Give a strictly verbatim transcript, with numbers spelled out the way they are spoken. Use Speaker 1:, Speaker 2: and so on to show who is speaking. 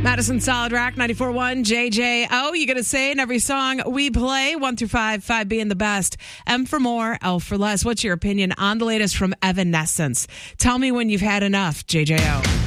Speaker 1: Madison Solid Rock ninety-four point one J J O. You got to say in every song we play, one through five, five being the best. M for more, L for less. What's your opinion on the latest from Evanescence? Tell me when you've had enough, J J O.